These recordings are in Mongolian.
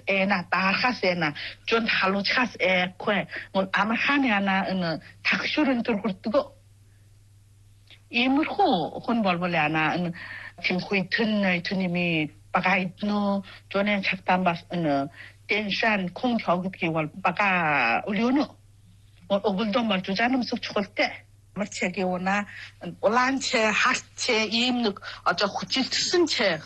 에나 다하스 에나 좀 할로차스 에 퀘. 뭐 아마하니 하나 탁슈른 들고 이물호 혼벌벌레 하나 지금 거의 튼님이 바가이노 전에 작담바스 텐션 콩켜기 월 바가 올려노 오글도 말주자는 속 죽을 때 말체기 오나 올란체 하체 임늑 어저 후질트슨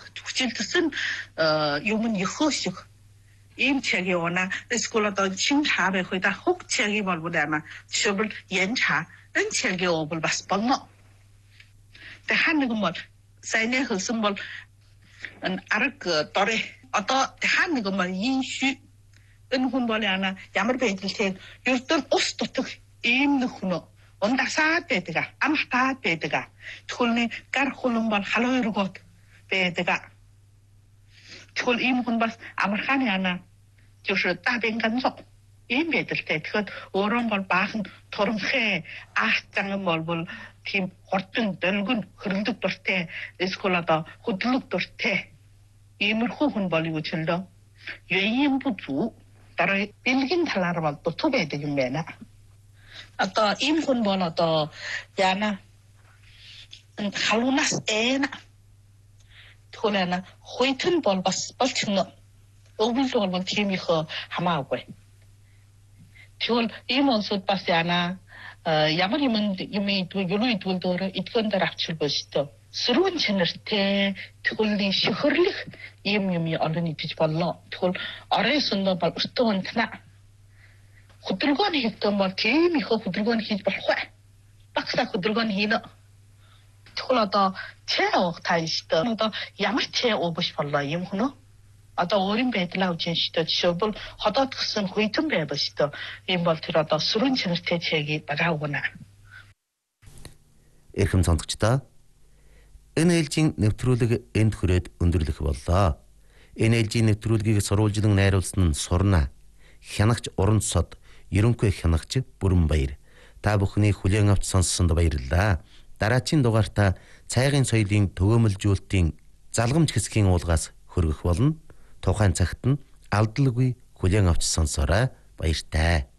요문 이허식 임체기 오나 스쿨에도 칭차배 회다 혹체기 벌보다마 숍을 연차 은체기 오불 바스방노 때 하는 거 뭐 사이네 흐슨 뭐 아르크 또래 어떤 하는 거 뭐 인슈 은훈벌이 하나 야물 베이들 테 요던 오스토트 임누후노 온다 사테드가 암하타 테드가 톨니 까르홀음벌 할로이르고 베드가 톨 임훈벌 아마카니 하나 就是大便干燥 임베들 때 그 오런 걸 바흔 토름해 아장은 뭘볼 팀 hortun dölgün hırıldık dörtte eskolada hudluk dörtte imir huhun bali uçuldu yöyin buzu tarı bilgin talar var to tobe de jumena ata imhun bala to yana halunas ena tolana hoytun bol bas balçını obil bol timi ho hamawe tol imon sut pasyana 야머리면 이미 요로이 돌도로 이건들 앞줄 것이죠. 스러운 채널때 특을리 시허리 이음이 얼른이 뒤집어라. 특을 아래에서는 발 우스터원 타나. 후들건 했던 말 게임이 후들건 히집어라. 박사 후들건 히너. 특을하다 체어 타이시다. 또 야마체 오고 싶어라 임후노. 아다 어린 배들라고 진시다 지업을 하다 특선 호이튼 배버시다 임발트라다 술은 진을 대체기 나가오나 эрхэм сонсогчдоо энэ ээлжийн нэвтрүүлэг энд хүрээд өндөрлөх боллоо. Энэ ээлжийн нэвтрүүлгийг сурвалжлан найруулсан нь Сурна, хянагч Уран сод, ерөнхий хянагч Бүрэнбаяр. Та бүхний хүлээн авч сонссонд баярлалаа. Дараагийн дугаартаа цайгын соёлын төгөөмөлжүүлэлтийн залгамж хэсгийн уулгаас хөргөх болно. Тухайн цагт нь алдалгүй хүлээн авч сонсоорой. Баяртай.